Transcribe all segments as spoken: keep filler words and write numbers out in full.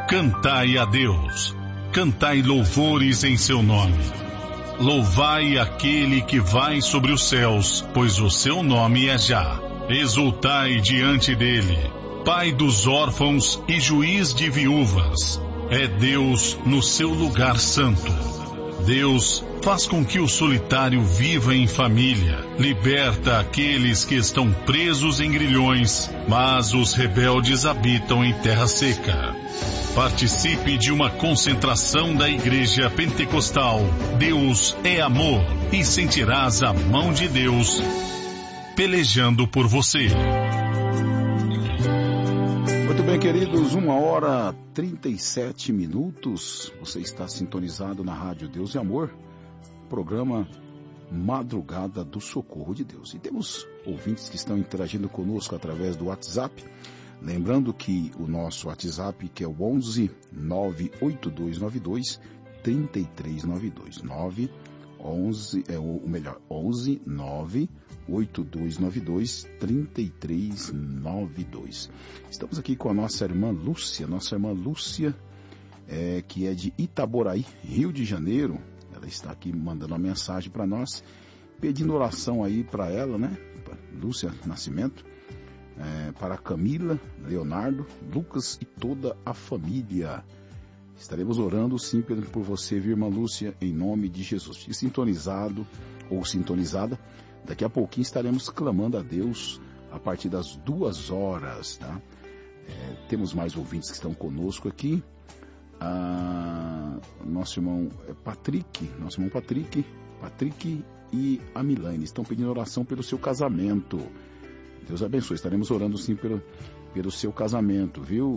Cantai a Deus, cantai louvores em seu nome. Louvai aquele que vai sobre os céus, pois o seu nome é Já. Exultai diante dele, Pai dos órfãos e juiz de viúvas. É Deus no seu lugar santo. Deus faz com que o solitário viva em família, liberta aqueles que estão presos em grilhões, mas os rebeldes habitam em terra seca. Participe de uma concentração da Igreja Pentecostal Deus é Amor e sentirás a mão de Deus pelejando por você. Muito bem, queridos, uma hora trinta e sete minutos. Você está sintonizado na Rádio Deus e Amor, programa Madrugada do Socorro de Deus. E temos ouvintes que estão interagindo conosco através do WhatsApp. Lembrando que o nosso WhatsApp, que é o onze nove oito dois nove dois três três nove dois, nove onze, é o melhor, onze nove oito dois nove dois três três nove dois. Estamos aqui com a nossa irmã Lúcia, nossa irmã Lúcia, é, que é de Itaboraí, Rio de Janeiro. Ela está aqui mandando uma mensagem para nós, pedindo oração aí para ela, né? Lúcia Nascimento. É, para Camila, Leonardo, Lucas e toda a família. Estaremos orando sim por você, viu, irmã Lúcia, em nome de Jesus. Fique sintonizado ou sintonizada. Daqui a pouquinho estaremos clamando a Deus a partir das duas horas, tá? É, temos mais ouvintes que estão conosco aqui. Ah, nosso irmão Patrick, nosso irmão Patrick, Patrick e a Milane estão pedindo oração pelo seu casamento. Deus abençoe, estaremos orando sim pelo, pelo seu casamento, viu,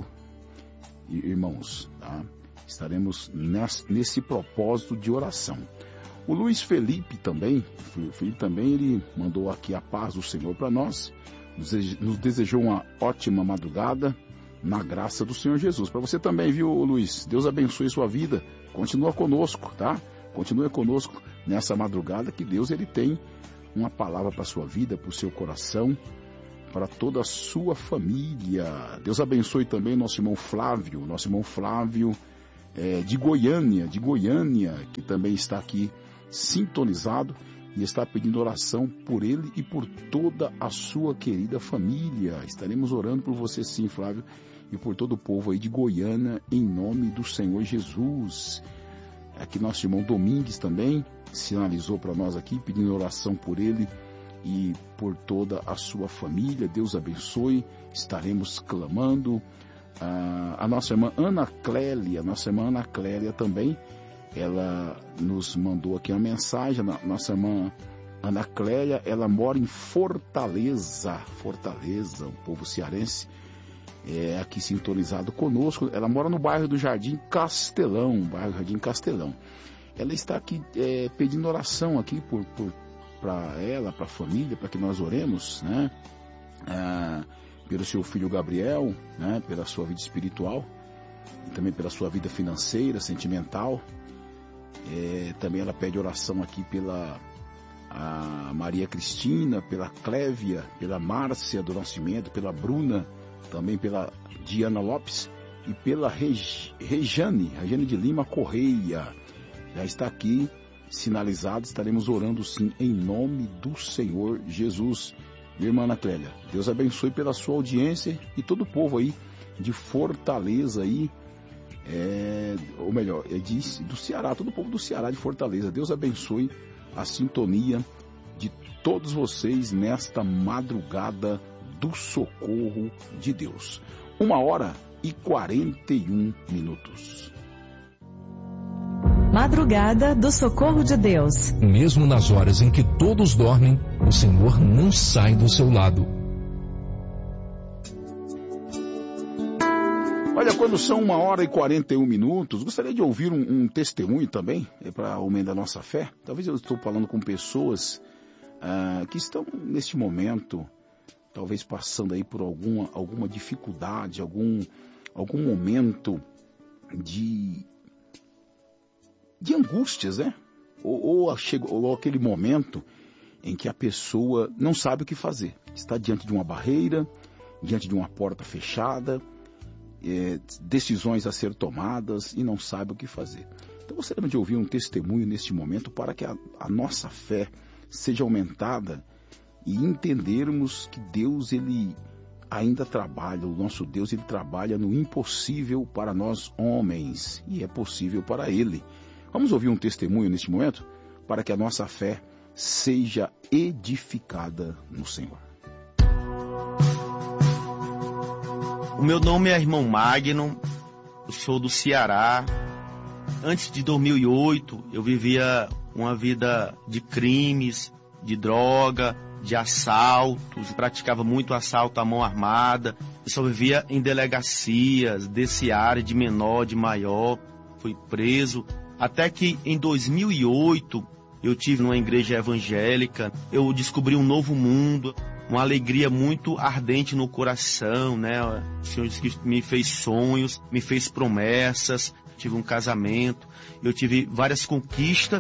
irmãos, tá? Estaremos nesse, nesse propósito de oração. O Luiz Felipe também, o Felipe também, ele mandou aqui a paz do Senhor para nós, nos, nos desejou uma ótima madrugada na graça do Senhor Jesus. Para você também, viu, Luiz? Deus abençoe sua vida, continua conosco, tá? Continue conosco nessa madrugada, que Deus, ele tem uma palavra para sua vida, para o seu coração, para toda a sua família. Deus abençoe também nosso irmão Flávio, nosso irmão Flávio é, de Goiânia, de Goiânia, que também está aqui sintonizado e está pedindo oração por ele e por toda a sua querida família. Estaremos orando por você sim, Flávio, e por todo o povo aí de Goiânia, em nome do Senhor Jesus. Aqui nosso irmão Domingues também sinalizou para nós aqui, pedindo oração por ele e por toda a sua família. Deus abençoe, estaremos clamando. Ah, a nossa irmã Ana Clélia, nossa irmã Ana Clélia também, ela nos mandou aqui uma mensagem. Nossa irmã Ana Clélia, ela mora em Fortaleza, Fortaleza, o povo cearense, é aqui sintonizado conosco. Ela mora no bairro do Jardim Castelão, bairro Jardim Castelão. Ela está aqui é, pedindo oração aqui por, por para ela, para a família, para que nós oremos, né? Ah, pelo seu filho Gabriel, né? Pela sua vida espiritual, e também pela sua vida financeira, sentimental. É, também ela pede oração aqui pela a Maria Cristina, pela Clévia, pela Márcia do Nascimento, pela Bruna, também pela Diana Lopes e pela Reg, Rejane, Rejane de Lima Correia. Já está aqui sinalizado, estaremos orando sim em nome do Senhor Jesus. Minha irmã Ana Clélia, Deus abençoe pela sua audiência e todo o povo aí de Fortaleza aí, é, ou melhor, é de, do Ceará, todo o povo do Ceará, de Fortaleza. Deus abençoe a sintonia de todos vocês nesta madrugada do socorro de Deus. Uma hora e quarenta e um minutos. Madrugada do Socorro de Deus. Mesmo nas horas em que todos dormem, o Senhor não sai do seu lado. Olha, quando são uma hora e quarenta e um minutos, gostaria de ouvir um, um testemunho também, é para aumentar a nossa fé. Talvez eu estou falando com pessoas ah, que estão neste momento, talvez passando aí por alguma, alguma dificuldade, algum, algum momento de... de angústias, né? Ou, ou, ou aquele momento em que a pessoa não sabe o que fazer. Está diante de uma barreira, diante de uma porta fechada, é, decisões a ser tomadas e não sabe o que fazer. Então gostaríamos de ouvir um testemunho neste momento para que a, a nossa fé seja aumentada e entendermos que Deus, Ele ainda trabalha, o nosso Deus, Ele trabalha no impossível para nós homens e é possível para Ele. Vamos ouvir um testemunho neste momento para que a nossa fé seja edificada no Senhor. O meu nome é irmão Magno, eu sou do Ceará. Antes de dois mil e oito, eu vivia uma vida de crimes, de droga, de assaltos, praticava muito assalto à mão armada. Eu só vivia em delegacias, desse área de menor, de maior, fui preso. Até que em dois mil e oito, eu tive numa igreja evangélica, eu descobri um novo mundo, uma alegria muito ardente no coração, né? O Senhor me fez sonhos, me fez promessas, tive um casamento, eu tive várias conquistas,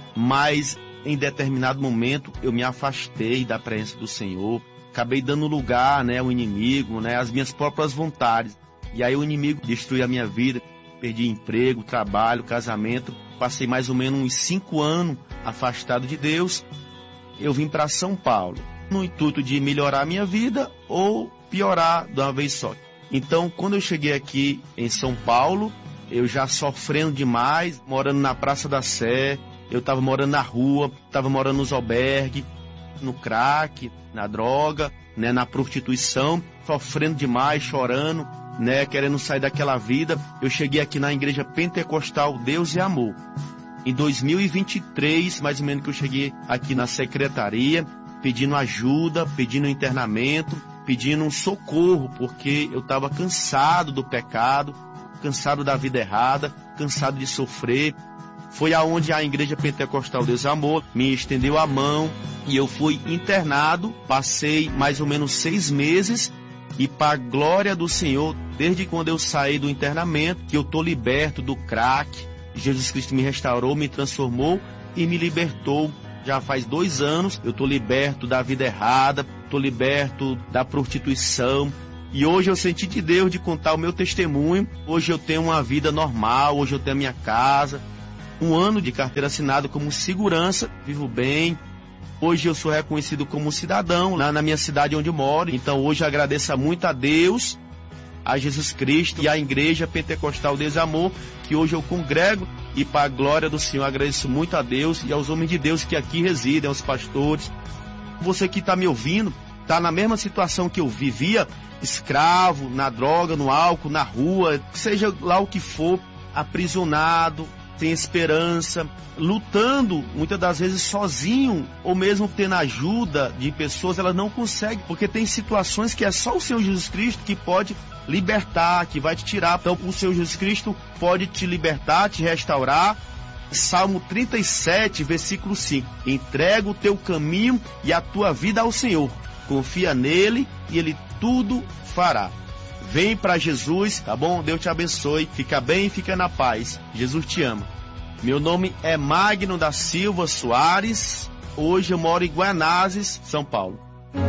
mas em determinado momento eu me afastei da presença do Senhor, acabei dando lugar, né, ao inimigo, né, às minhas próprias vontades. E aí o inimigo destruiu a minha vida, perdi emprego, trabalho, casamento, passei mais ou menos uns cinco anos afastado de Deus. Eu vim para São Paulo, no intuito de melhorar a minha vida ou piorar de uma vez só. Então, quando eu cheguei aqui em São Paulo, eu já sofrendo demais, morando na Praça da Sé, eu estava morando na rua, estava morando nos albergues, no crack, na droga, né, na prostituição, sofrendo demais, chorando, né, querendo sair daquela vida. Eu cheguei aqui na Igreja Pentecostal Deus e Amor. Em dois mil e vinte e três, mais ou menos, que eu cheguei aqui na secretaria, pedindo ajuda, pedindo internamento, pedindo um socorro, porque eu estava cansado do pecado, cansado da vida errada, cansado de sofrer. Foi aonde a Igreja Pentecostal Deus e Amor me estendeu a mão e eu fui internado, passei mais ou menos seis meses e, para a glória do Senhor, desde quando eu saí do internamento, que eu estou liberto do crack, Jesus Cristo me restaurou, me transformou e me libertou. Já faz dois anos eu estou liberto da vida errada, estou liberto da prostituição. E hoje eu senti de Deus de contar o meu testemunho. Hoje eu tenho uma vida normal, hoje eu tenho a minha casa, um ano de carteira assinada como segurança, vivo bem. Hoje eu sou reconhecido como cidadão lá na minha cidade onde eu moro. Então hoje eu agradeço muito a Deus, a Jesus Cristo e à Igreja Pentecostal Deus e Amor, que hoje eu congrego, e para a glória do Senhor agradeço muito a Deus e aos homens de Deus que aqui residem, aos pastores. Você que está me ouvindo, está na mesma situação que eu vivia, escravo, na droga, no álcool, na rua, seja lá o que for, aprisionado, sem esperança, lutando muitas das vezes sozinho, ou mesmo tendo ajuda de pessoas, ela não consegue, porque tem situações que é só o Senhor Jesus Cristo que pode libertar, que vai te tirar. Então o Senhor Jesus Cristo pode te libertar, te restaurar. Salmo trinta e sete, versículo cinco: entrega o teu caminho e a tua vida ao Senhor, confia nele e ele tudo fará. Vem para Jesus, tá bom? Deus te abençoe, fica bem e fica na paz. Jesus te ama. Meu nome é Magno da Silva Soares. Hoje eu moro em Guaianazes, São Paulo.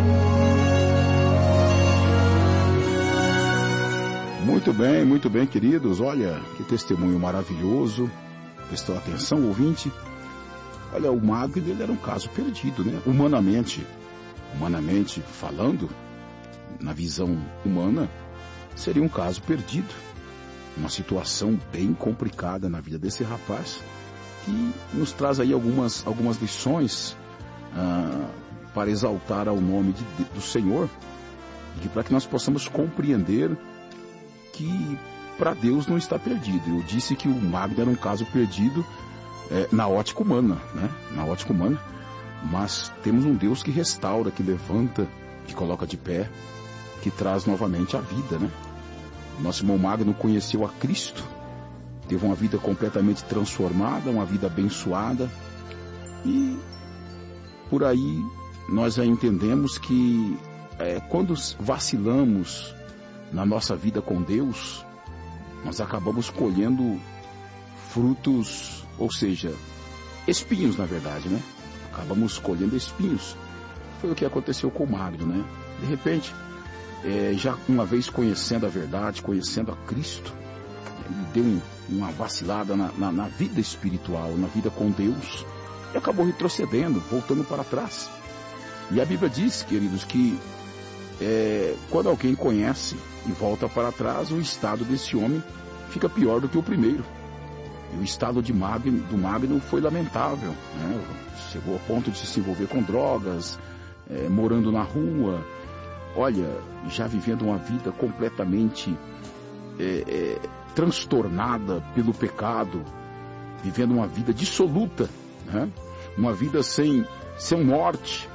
Muito bem, muito bem, queridos. Olha, que testemunho maravilhoso. Prestou atenção, ouvinte? Olha, o Magno, ele era um caso perdido, né? Humanamente, humanamente falando, na visão humana, seria um caso perdido. Uma situação bem complicada na vida desse rapaz, que nos traz aí algumas, algumas lições ah, para exaltar ao nome de, de, do Senhor, e para que nós possamos compreender que para Deus não está perdido. Eu disse que o Magno era um caso perdido é, na ótica humana, né? Na ótica humana, mas temos um Deus que restaura, que levanta, que coloca de pé, que traz novamente a vida, né? Nosso irmão Magno conheceu a Cristo, teve uma vida completamente transformada, uma vida abençoada, e por aí nós já entendemos que é, quando vacilamos na nossa vida com Deus, nós acabamos colhendo frutos, ou seja, espinhos, na verdade, né? Acabamos colhendo espinhos. Foi o que aconteceu com o Magno, né? De repente, é, já uma vez conhecendo a verdade, conhecendo a Cristo, ele deu um, uma vacilada na, na, na vida espiritual, na vida com Deus, e acabou retrocedendo, voltando para trás. E a Bíblia diz, queridos, que é, quando alguém conhece e volta para trás, o estado desse homem fica pior do que o primeiro. E o estado de Magno, do Magno foi lamentável, né? Chegou ao ponto de se envolver com drogas, é, morando na rua, olha, já vivendo uma vida completamente é, é, transtornada pelo pecado, vivendo uma vida dissoluta, né? Uma vida sem, sem norte.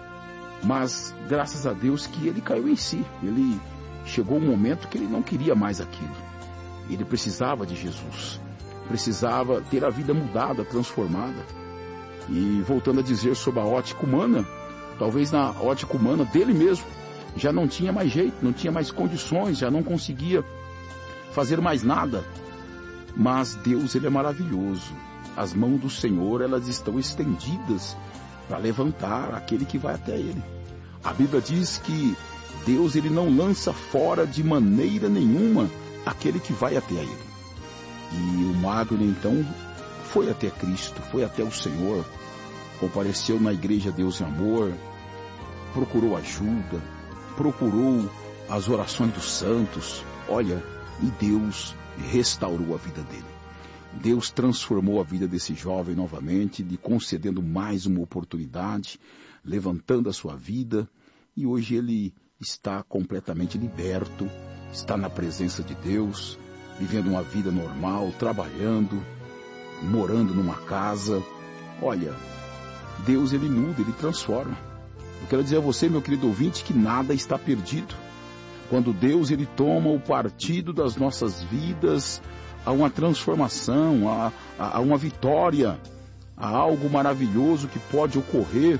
Mas graças a Deus que ele caiu em si. Ele chegou um momento que ele não queria mais aquilo. Ele precisava de Jesus. Precisava ter a vida mudada, transformada. E voltando a dizer sobre a ótica humana, talvez na ótica humana dele mesmo, já não tinha mais jeito, não tinha mais condições, já não conseguia fazer mais nada. Mas Deus, ele é maravilhoso. As mãos do Senhor, elas estão estendidas para levantar aquele que vai até ele. A Bíblia diz que Deus, ele não lança fora de maneira nenhuma aquele que vai até ele. E o Magno então foi até Cristo, foi até o Senhor, compareceu na igreja Deus e Amor, procurou ajuda, procurou as orações dos santos, olha, e Deus restaurou a vida dele. Deus transformou a vida desse jovem novamente, lhe concedendo mais uma oportunidade, levantando a sua vida, e hoje ele está completamente liberto, está na presença de Deus, vivendo uma vida normal, trabalhando, morando numa casa. Olha, Deus, ele muda, ele transforma. Eu quero dizer a você, meu querido ouvinte, que nada está perdido. Quando Deus, ele toma o partido das nossas vidas, há uma transformação, há, há uma vitória, há algo maravilhoso que pode ocorrer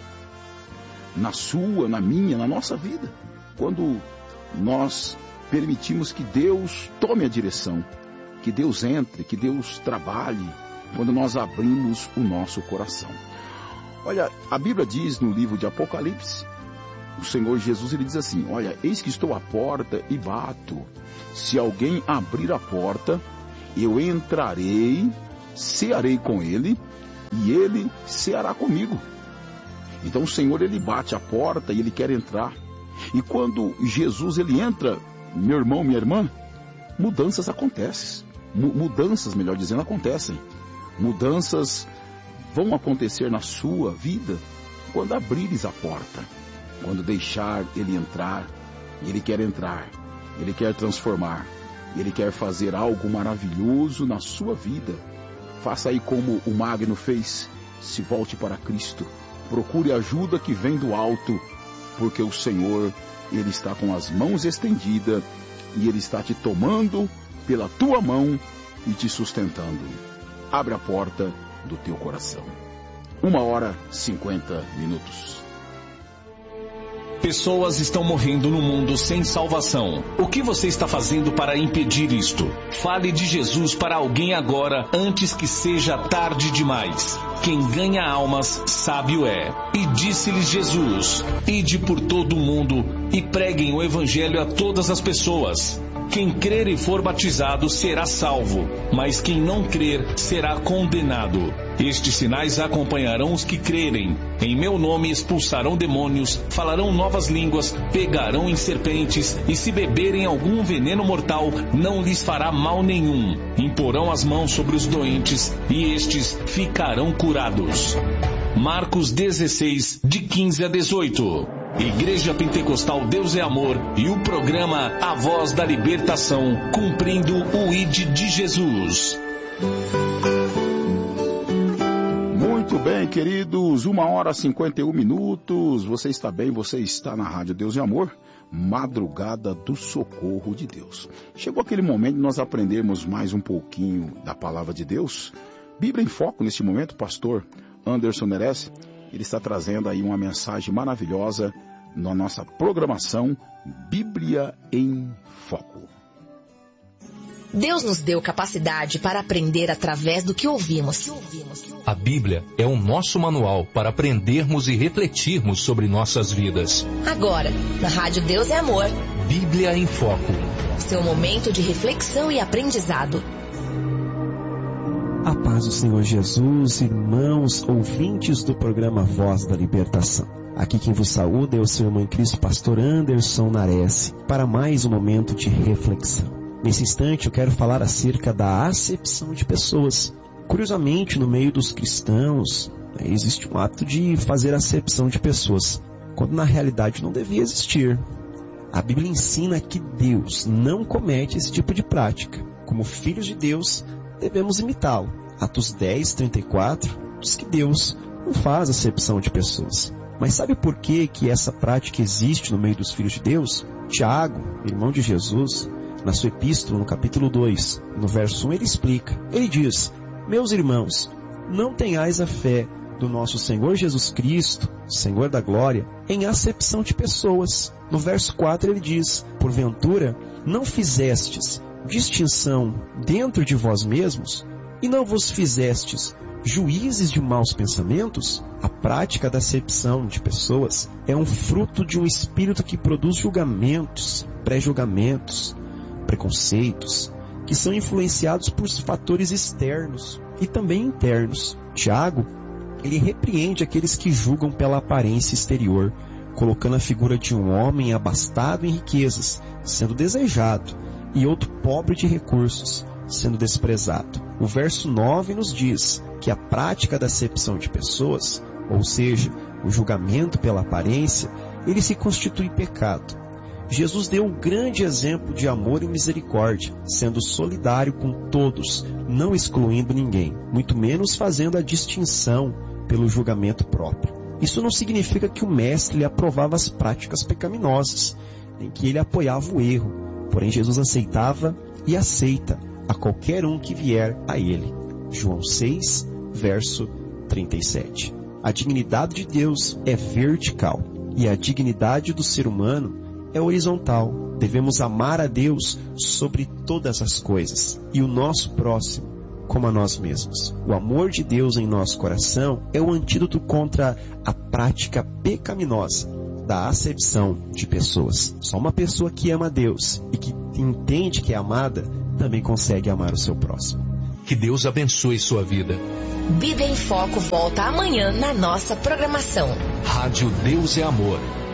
na sua, na minha, na nossa vida. Quando nós permitimos que Deus tome a direção, que Deus entre, que Deus trabalhe, quando nós abrimos o nosso coração. Olha, a Bíblia diz no livro de Apocalipse, o Senhor Jesus, ele diz assim, olha, eis que estou à porta e bato. Se alguém abrir a porta, eu entrarei, cearei com ele, e ele ceará comigo. Então o Senhor, ele bate a porta e ele quer entrar. E quando Jesus, ele entra, meu irmão, minha irmã, mudanças acontecem. Mudanças, melhor dizendo, acontecem. Mudanças vão acontecer na sua vida quando abrires a porta. Quando deixar ele entrar. Ele quer entrar, ele quer transformar. Ele quer fazer algo maravilhoso na sua vida. Faça aí como o Magno fez. Se volte para Cristo. Procure ajuda que vem do alto. Porque o Senhor, ele está com as mãos estendidas. E ele está te tomando pela tua mão e te sustentando. Abre a porta do teu coração. Uma hora e cinquenta minutos. Pessoas estão morrendo no mundo sem salvação. O que você está fazendo para impedir isto? Fale de Jesus para alguém agora, antes que seja tarde demais. Quem ganha almas, sábio é. E disse-lhes Jesus, ide por todo o mundo e preguem o evangelho a todas as pessoas. Quem crer e for batizado será salvo, mas quem não crer será condenado. Estes sinais acompanharão os que crerem. Em meu nome expulsarão demônios, falarão novas línguas, pegarão em serpentes, e se beberem algum veneno mortal, não lhes fará mal nenhum. Imporão as mãos sobre os doentes, e estes ficarão curados. Marcos dezesseis, de quinze a dezoito. Igreja Pentecostal Deus é Amor e o programa A Voz da Libertação, cumprindo o I D de Jesus. Muito bem, queridos, uma hora e cinquenta e um minutos, você está bem, você está na Rádio Deus e Amor, Madrugada do Socorro de Deus. Chegou aquele momento de nós aprendermos mais um pouquinho da Palavra de Deus. Bíblia em Foco, neste momento, pastor Anderson Neres, ele está trazendo aí uma mensagem maravilhosa na nossa programação Bíblia em Foco. Deus nos deu capacidade para aprender através do que ouvimos. A Bíblia é o nosso manual para aprendermos e refletirmos sobre nossas vidas. Agora, na Rádio Deus é Amor, Bíblia em Foco. Seu momento de reflexão e aprendizado. A paz do Senhor Jesus, irmãos, ouvintes do programa Voz da Libertação. Aqui quem vos saúda é o seu irmão em Cristo, pastor Anderson Nares, para mais um momento de reflexão. Nesse instante eu quero falar acerca da acepção de pessoas. Curiosamente, no meio dos cristãos, né, existe um hábito de fazer acepção de pessoas, quando na realidade não devia existir. A Bíblia ensina que Deus não comete esse tipo de prática. Como filhos de Deus, devemos imitá-lo. Atos dez, trinta e quatro diz que Deus não faz acepção de pessoas. Mas sabe por que, que essa prática existe no meio dos filhos de Deus? Tiago, irmão de Jesus, na sua epístola, no capítulo dois, no verso um, ele explica. Ele diz: meus irmãos, não tenhais a fé do nosso Senhor Jesus Cristo, Senhor da glória, em acepção de pessoas. No verso quatro ele diz: porventura não fizestes distinção dentro de vós mesmos, e não vos fizestes juízes de maus pensamentos? A prática da acepção de pessoas é um fruto de um espírito que produz julgamentos, pré-julgamentos, preconceitos, que são influenciados por fatores externos e também internos. Tiago, ele repreende aqueles que julgam pela aparência exterior, colocando a figura de um homem abastado em riquezas, sendo desejado, e outro pobre de recursos, sendo desprezado. O verso nove nos diz que a prática da acepção de pessoas, ou seja, o julgamento pela aparência, ele se constitui pecado. Jesus deu um grande exemplo de amor e misericórdia, sendo solidário com todos, não excluindo ninguém, muito menos fazendo a distinção pelo julgamento próprio. Isso não significa que o mestre lhe aprovava as práticas pecaminosas, em que ele apoiava o erro. Porém, Jesus aceitava e aceita a qualquer um que vier a ele. João seis, verso trinta e sete. A dignidade de Deus é vertical e a dignidade do ser humano é horizontal. Devemos amar a Deus sobre todas as coisas e o nosso próximo como a nós mesmos. O amor de Deus em nosso coração é o antídoto contra a prática pecaminosa da acepção de pessoas. Só uma pessoa que ama a Deus e que entende que é amada também consegue amar o seu próximo. Que Deus abençoe sua vida. Bíblia em Foco volta amanhã na nossa programação. Rádio Deus é Amor.